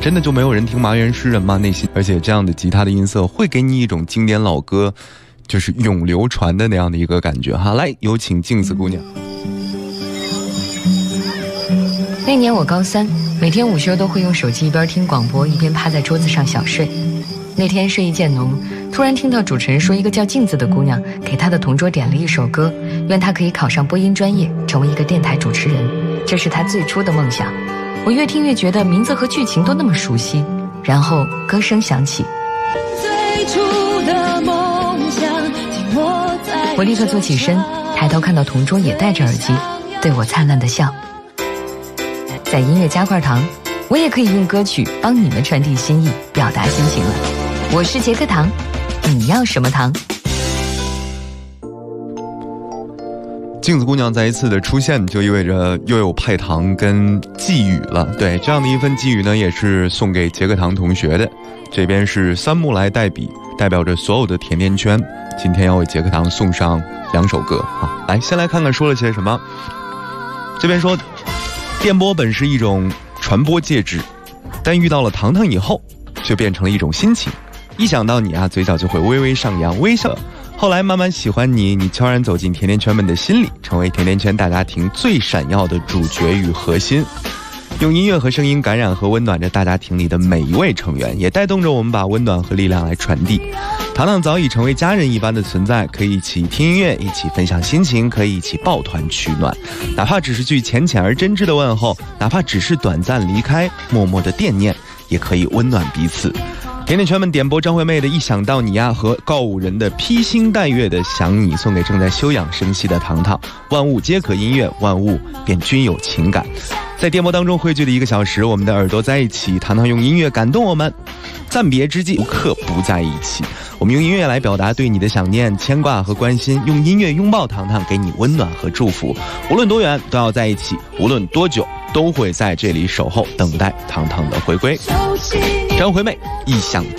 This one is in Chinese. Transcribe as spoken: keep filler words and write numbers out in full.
真的就没有人听麻原诗人吗？内心，而且这样的吉他的音色会给你一种经典老歌就是永流传的那样的一个感觉哈。来，有请镜子姑娘。 那年我高三，每天午休都会用手机一边听广播一边趴在桌子上小睡。那天睡意渐浓，突然听到主持人说一个叫镜子的姑娘给她的同桌点了一首歌，愿她可以考上播音专业，成为一个电台主持人，这是她最初的梦想。我越听越觉得名字和剧情都那么熟悉，然后歌声响起，最初的梦想紧握在。我立刻坐起身，抬头看到同桌也戴着耳机，对我灿烂的笑。在音乐加块糖，我也可以用歌曲帮你们传递心意，表达心情了。我是杰克糖，你要什么糖？ 镜子姑娘再一次的出现，就意味着又有派糖跟寄语了。对，这样的一份寄语呢，也是送给杰克糖同学的。这边是三木来代笔，代表着所有的甜甜圈，今天要为杰克糖送上两首歌啊。来，先来看看说了些什么。这边说，电波本是一种传播介质，但遇到了糖糖以后，却变成了一种心情。一想到你啊，嘴角就会微微上扬，微笑。后来慢慢喜欢你，你悄然走进甜甜圈们的心里，成为甜甜圈大家庭最闪耀的主角与核心。用音乐和声音感染和温暖着大家庭里的每一位成员，也带动着我们把温暖和力量来传递。糖糖早已成为家人一般的存在，可以一起听音乐，一起分享心情，可以一起抱团取暖。哪怕只是句浅浅而真挚的问候，哪怕只是短暂离开，默默的惦念，也可以温暖彼此。甜甜圈们点播张惠妹的《一想到你呀》和告五人的披星戴月的想你，送给正在休养生息的糖糖。万物皆可音乐，万物便均有情感。在电波当中汇聚的一个小时，我们的耳朵在一起，糖糖用音乐感动我们。暂别之际，无刻不在一起。我们用音乐来表达对你的想念、牵挂和关心，用音乐拥抱糖糖，给你温暖和祝福。无论多远都要在一起，无论多久都会在这里守候，等待糖糖的回归。张惠妹，一想